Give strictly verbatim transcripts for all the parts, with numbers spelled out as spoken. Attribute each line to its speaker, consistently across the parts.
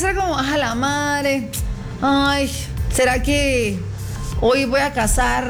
Speaker 1: era como, a la madre, ay, ¿será que hoy voy a cazar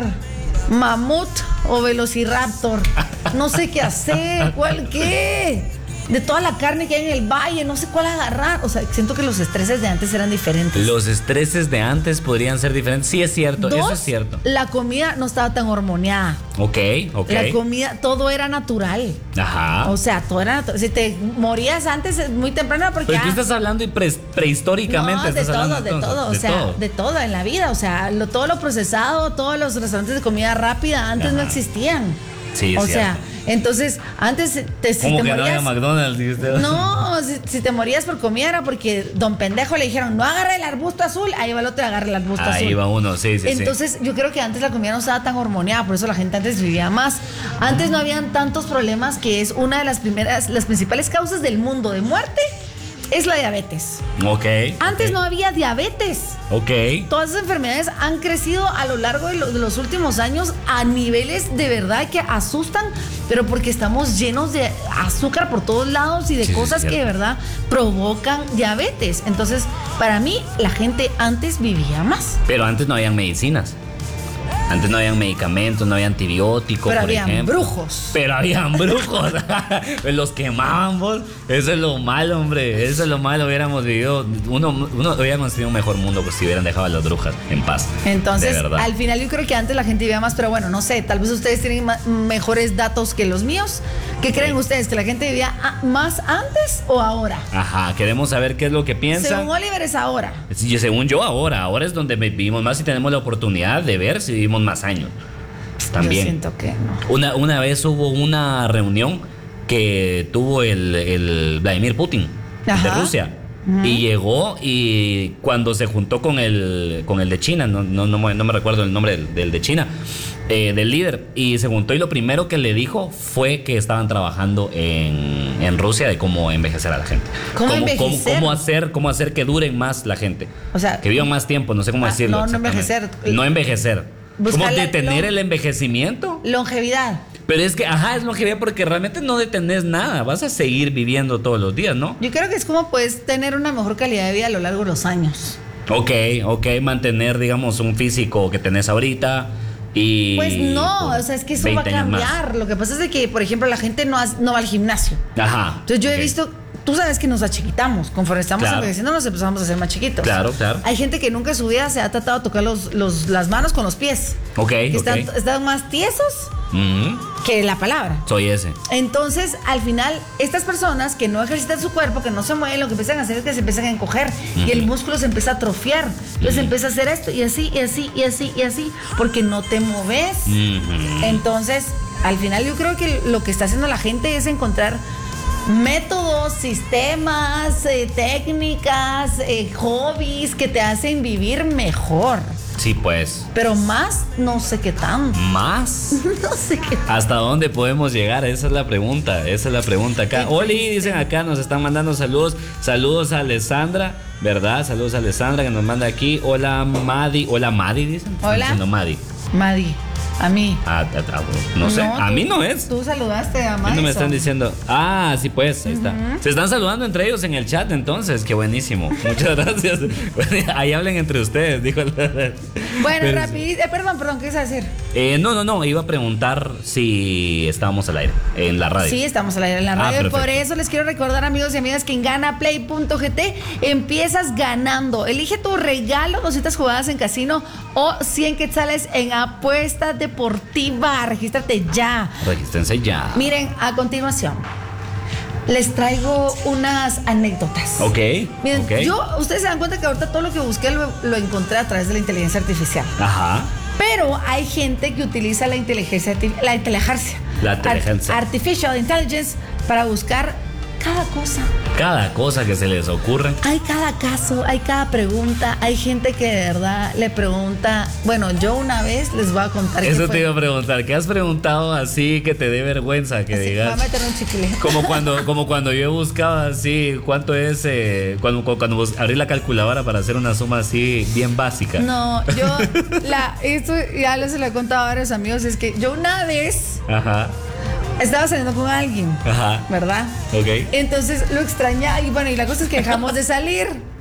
Speaker 1: mamut o velociraptor? No sé qué hacer, ¿cuál qué? De toda la carne que hay en el valle, no sé cuál agarrar. O sea, siento que los estreses de antes eran diferentes.
Speaker 2: Los estreses de antes podrían ser diferentes. Sí, es cierto,
Speaker 1: Dos,
Speaker 2: eso es cierto.
Speaker 1: La comida no estaba tan hormoneada.
Speaker 2: Ok, ok.
Speaker 1: La comida, todo era natural.
Speaker 2: Ajá.
Speaker 1: O sea, todo era natural. Si te morías antes, muy temprano, porque.
Speaker 2: Pero tú
Speaker 1: ah,
Speaker 2: estás hablando y pre prehistóricamente.
Speaker 1: no, de
Speaker 2: estás
Speaker 1: todo,
Speaker 2: hablando,
Speaker 1: de
Speaker 2: entonces,
Speaker 1: todo. O
Speaker 2: de
Speaker 1: sea,
Speaker 2: todo.
Speaker 1: de todo en la vida. O sea, lo, todo lo procesado, todos los restaurantes de comida rápida antes
Speaker 2: Ajá.
Speaker 1: no existían.
Speaker 2: Sí,
Speaker 1: o
Speaker 2: es
Speaker 1: sea,
Speaker 2: cierto.
Speaker 1: entonces, antes te, si
Speaker 2: ¿Cómo
Speaker 1: te
Speaker 2: que
Speaker 1: morías.
Speaker 2: no había McDonald's? Dijiste?
Speaker 1: No, si, si te morías por comida era porque don pendejo le dijeron, no agarre el arbusto azul, ahí va el otro y agarra el arbusto azul.
Speaker 2: Ahí va uno, sí, sí,
Speaker 1: Entonces,
Speaker 2: sí.
Speaker 1: yo creo que antes la comida no estaba tan hormoneada, por eso la gente antes vivía más. Antes no habían tantos problemas, que es una de las primeras, las principales causas del mundo de muerte, es la diabetes.
Speaker 2: Ok.
Speaker 1: Antes
Speaker 2: okay.
Speaker 1: no había diabetes.
Speaker 2: Ok.
Speaker 1: Todas esas enfermedades han crecido a lo largo de, lo, de los últimos años a niveles de verdad que asustan, pero porque estamos llenos de azúcar por todos lados y de
Speaker 2: sí,
Speaker 1: cosas
Speaker 2: sí,
Speaker 1: que de verdad provocan diabetes. Entonces, para mí, la gente antes vivía más.
Speaker 2: Pero antes no habían medicinas. Antes no habían medicamentos, no había antibióticos,
Speaker 1: Pero
Speaker 2: por
Speaker 1: habían
Speaker 2: ejemplo.
Speaker 1: brujos.
Speaker 2: Pero habían brujos. Los quemaban, vos. Eso es lo malo, hombre. Eso es lo malo. Hubiéramos vivido. Uno, uno hubiéramos tenido un mejor mundo pues, si hubieran dejado a las brujas en paz.
Speaker 1: Entonces,
Speaker 2: de verdad.
Speaker 1: al final yo creo que antes la gente vivía más, pero bueno, no sé, tal vez ustedes tienen ma- mejores datos que los míos. ¿Qué creen
Speaker 2: Sí.
Speaker 1: ustedes? ¿Que la gente vivía a- más antes o ahora?
Speaker 2: Ajá, queremos saber qué es lo que piensan.
Speaker 1: Según Oliver es ahora.
Speaker 2: Sí, según yo, ahora. Ahora es donde vivimos más y tenemos la oportunidad de ver si vivimos más años. También.
Speaker 1: Yo siento que no.
Speaker 2: Una, una vez hubo una reunión que tuvo el, el Vladimir Putin
Speaker 1: Ajá.
Speaker 2: de Rusia. Uh-huh. Y llegó y cuando se juntó con el, con el de China, no, no, no, no me recuerdo el nombre del, del de China, eh, del líder, y se juntó y lo primero que le dijo fue que estaban trabajando en, en Rusia de cómo envejecer a la gente.
Speaker 1: ¿Cómo envejecer?
Speaker 2: Cómo, cómo, hacer, cómo hacer que duren más la gente.
Speaker 1: O sea,
Speaker 2: que vivan más tiempo, no sé cómo
Speaker 1: ah,
Speaker 2: decirlo.
Speaker 1: no, no envejecer.
Speaker 2: No envejecer.
Speaker 1: Buscar
Speaker 2: ¿Cómo
Speaker 1: la-
Speaker 2: detener
Speaker 1: lo-
Speaker 2: el envejecimiento?
Speaker 1: Longevidad.
Speaker 2: Pero es que, ajá, es longevidad porque realmente no detenés nada. Vas a seguir viviendo todos los días, ¿no?
Speaker 1: Yo creo que es como puedes tener una mejor calidad de vida a lo largo de los años.
Speaker 2: Ok, ok, mantener, digamos, un físico que tenés ahorita y...
Speaker 1: Pues no, o sea, es que eso va a cambiar. Lo que pasa es de que, por ejemplo, la gente no, has- no va al gimnasio.
Speaker 2: Ajá.
Speaker 1: Entonces yo
Speaker 2: ok.
Speaker 1: he visto, tú sabes que nos achiquitamos. Conforme estamos
Speaker 2: Claro.
Speaker 1: envejeciendo nos empezamos a hacer más chiquitos.
Speaker 2: Claro, claro.
Speaker 1: Hay gente que nunca en su vida se ha tratado de tocar los, los, las manos con los pies.
Speaker 2: Ok,
Speaker 1: Que
Speaker 2: ok.
Speaker 1: están, están más tiesos
Speaker 2: Ujú.
Speaker 1: que la palabra.
Speaker 2: Soy ese.
Speaker 1: Entonces, al final, estas personas que no ejercitan su cuerpo, que no se mueven, lo que empiezan a hacer es que se empiezan a encoger y el músculo se empieza a atrofiar. Entonces empieza a hacer esto y así, y así, y así, y así, porque no te moves.
Speaker 2: Ujú.
Speaker 1: Entonces, al final yo creo que lo que está haciendo la gente es encontrar métodos, sistemas, eh, técnicas, eh, hobbies que te hacen vivir mejor.
Speaker 2: Sí, pues.
Speaker 1: Pero más, no sé qué tanto.
Speaker 2: ¿Más?
Speaker 1: No sé qué tanto.
Speaker 2: ¿Hasta dónde podemos llegar? Esa es la pregunta. Esa es la pregunta acá.
Speaker 1: Qué
Speaker 2: Oli,
Speaker 1: triste.
Speaker 2: dicen acá, nos están mandando saludos. Saludos a Alessandra, ¿verdad? Saludos a Alessandra que nos manda aquí. Hola, Madi. Hola, Madi, dicen. Están
Speaker 1: Hola.
Speaker 2: diciendo Madi.
Speaker 1: Madi, a mí.
Speaker 2: Ah, ah, ah, no sé. a
Speaker 1: tú-
Speaker 2: mí no es.
Speaker 1: Tú saludaste a
Speaker 2: A mí
Speaker 1: Madison.
Speaker 2: no me están diciendo. Ah, sí, pues, ahí está. Se están saludando entre ellos en el chat, entonces. Qué buenísimo. Muchas gracias. Ahí hablen entre ustedes, dijo.
Speaker 1: Bueno,
Speaker 2: Pero-
Speaker 1: rapidito. Eh, perdón, perdón, ¿qué ibas a decir?
Speaker 2: Eh, no, no, no. Iba a preguntar si estábamos al aire en la radio.
Speaker 1: Sí, estamos al aire en la
Speaker 2: Ah,
Speaker 1: radio.
Speaker 2: perfecto.
Speaker 1: Por eso les quiero recordar, amigos y amigas, que en ganaplay punto g t empiezas ganando. Elige tu regalo, doscientas jugadas en casino o cien quetzales en apuesta deportiva. Regístrate ya.
Speaker 2: Regístrense ya.
Speaker 1: Miren, a continuación, les traigo unas anécdotas.
Speaker 2: Ok.
Speaker 1: Miren,
Speaker 2: ok.
Speaker 1: yo, ustedes se dan cuenta que ahorita todo lo que busqué lo, lo encontré a través de la inteligencia artificial.
Speaker 2: Ajá.
Speaker 1: Pero hay gente que utiliza la inteligencia, arti- la inteligencia,
Speaker 2: La inteligencia.
Speaker 1: Ar- artificial intelligence para buscar cada cosa.
Speaker 2: Cada cosa que se les ocurre.
Speaker 1: Hay cada caso, hay cada pregunta, hay gente que de verdad le pregunta. Bueno, yo una vez les voy a contar. qué
Speaker 2: Eso
Speaker 1: fue.
Speaker 2: te iba a preguntar. ¿Qué has preguntado así que te dé vergüenza? Que
Speaker 1: Así,
Speaker 2: digas.
Speaker 1: me voy a meter un chiquile.
Speaker 2: Como cuando, como cuando yo buscaba así, ¿cuánto es? Eh, cuando cuando bus- abrí la calculadora para hacer una suma así bien básica.
Speaker 1: No, yo, la, esto ya les lo he contado a varios amigos, es que yo una vez
Speaker 2: Ajá,
Speaker 1: estaba saliendo con alguien,
Speaker 2: ajá.
Speaker 1: ¿verdad?
Speaker 2: Ok.
Speaker 1: Entonces lo extrañaba y bueno, y la cosa es que dejamos de salir.